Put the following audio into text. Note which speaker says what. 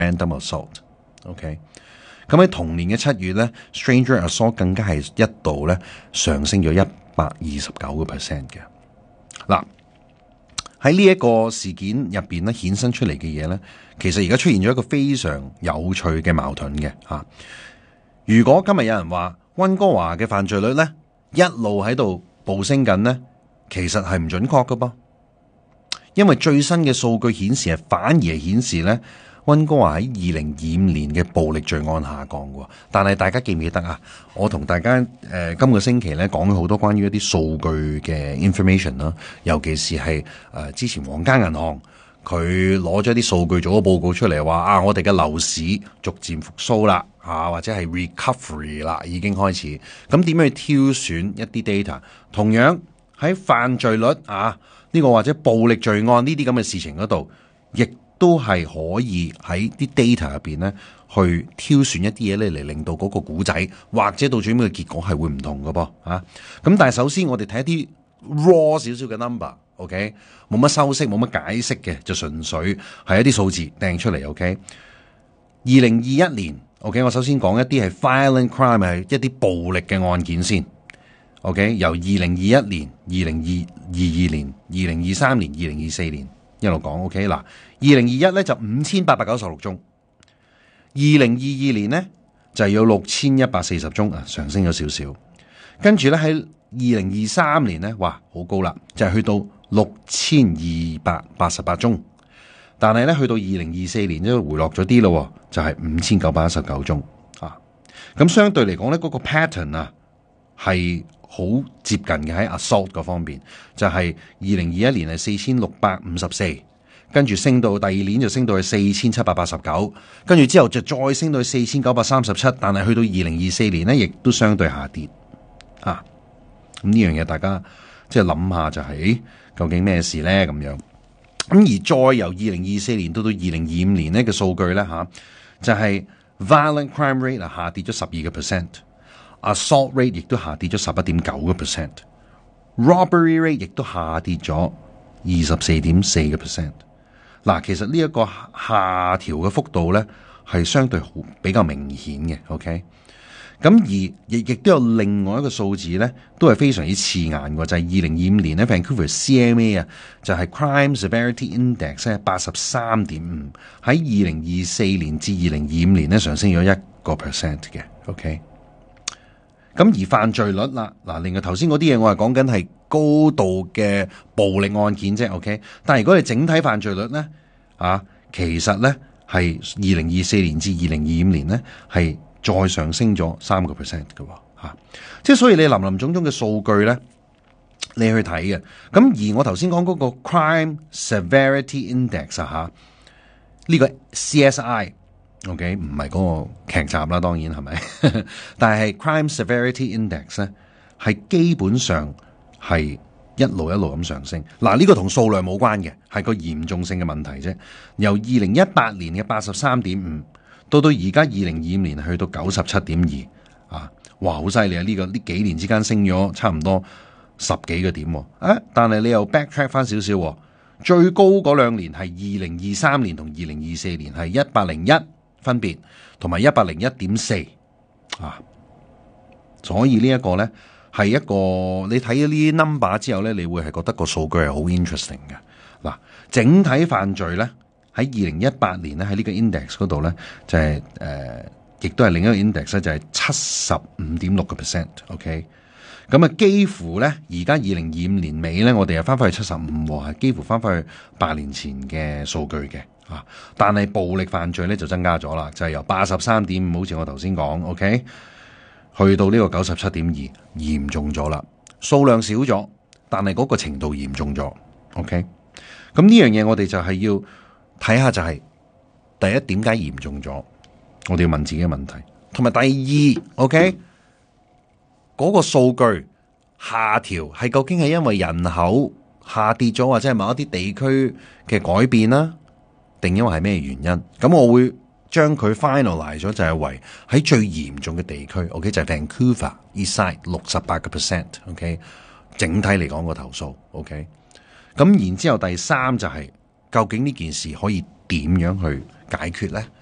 Speaker 1: random assault。OK，咁喺同年嘅7月咧 ，stranger assault 更加係一度咧上升咗129%嘅。嗱，喺呢一個事件入邊咧衍生出嚟嘅嘢咧，其實而家出現咗一個非常有趣嘅矛盾嘅吓。如果今日有人話溫哥華嘅犯罪率咧一路喺度暴升緊咧，其實係唔準確㗎噃，因為最新嘅數據顯示反而係顯示咧溫哥華喺2025年嘅暴力罪案下降嘅。但係大家記唔記得啊？我同大家今個星期咧講咗好多關於一啲數據嘅 information 啦，尤其是係之前皇家銀行佢攞咗啲數據做咗報告出嚟，話我哋嘅樓市逐漸復甦啦，或者係 recovery 啦，已經開始。咁點樣去挑選一啲 data？ 同樣喺犯罪率呢個或者暴力罪案呢啲咁嘅事情嗰度，亦都係可以喺啲 data 入邊咧去挑選一啲嘢咧嚟令到嗰個古仔或者到最尾嘅結果係會唔同嘅噃咁但係首先我哋睇一啲 raw 少少嘅 number。OK， 冇乜修飾，冇乜解釋嘅，就純粹係一啲數字掟出嚟。OK， 2021年 OK， 我首先講一啲係 violent crime， 係一啲暴力嘅案件先。OK， 由2021年、2022年、2023年、2024年一路講。OK， 嗱，2021咧就5896宗，2022年咧就有6140宗上升咗少少。跟住咧喺2023年咧，哇，好高啦，就係去到6288宗，但係咧去到2024年都回落咗啲咯，就係5919宗咁相對嚟講咧，嗰個 pattern係好接近嘅喺 assault 嗰方面，就係2021年係4654，跟住升到第二年就升到去4789，跟住之後就再升到去4937，但係去到2024年咧，亦都相對下跌咁呢樣嘢大家即係諗下就係究竟咩事咧咁樣。咁而再由2024年到2025年咧嘅數據咧就係 violent crime rate 下跌咗12%，assault rate 亦都下跌咗11.9%，robbery rate 亦都下跌咗24.4%。嗱，其實呢一個下調嘅幅度咧係相對比較明顯嘅。OK。咁而亦都有另外一個數字咧，都係非常之刺眼嘅，就係2025年咧 Vancouver CMA 就係 Crime Severity Index 咧83.5，喺2024年至2025年咧上升咗1%嘅。OK， 咁而犯罪率啦，嗱，另外頭先嗰啲嘢我係講緊係高度嘅暴力案件啫。OK， 但係如果你整體犯罪率咧其實咧係2024年至2025年咧係再上升咗3%嘅即係所以你林林總總嘅數據咧，你去睇嘅。咁而我頭先講嗰個 Crime Severity Index 呢個 CSI，OK 唔係嗰個劇集啦，當然係咪？但係 Crime Severity Index 咧係基本上係一路咁上升。嗱，呢個同數量冇關嘅，係個嚴重性嘅問題啫。由2018年嘅83.5。到而家2025年去到97.2哇，好犀利啊！呢幾年之間升咗差唔多10幾個點但係你又 backtrack 翻少少，最高嗰兩年係2023年同2024年係101分別，同埋101.4所以呢一個咧係一個你睇咗呢啲 number 之後咧，你會係覺得個數據係好 interesting 嘅。嗱，整體犯罪咧。喺2018年咧，喺呢個 index 嗰度咧，就係亦都係另一個 index 咧，就係75.6%。OK， 咁幾乎咧，而家2025年尾咧，我哋又翻去75，係幾乎翻去8年前嘅數據嘅但係暴力犯罪咧就增加咗啦，就係由83.5，好似我頭先講 OK， 去到呢個97.2，嚴重咗啦，數量少咗，但係嗰個程度嚴重咗。OK， 咁呢樣嘢我哋就係要睇下就係第一點解嚴重咗，我哋要問自己嘅問題，同埋第二 OK 嗰個數據下調係究竟係因為人口下跌咗，或者係某一啲地區嘅改變啦，定因為係咩原因？咁我會將佢 finalize 咗就係為喺最嚴重嘅地區 OK 就係 Vancouver Eastside 68%。OK， 整體嚟講個投訴 OK， 咁然之後第三就係究竟呢件事可以點樣去解決咧？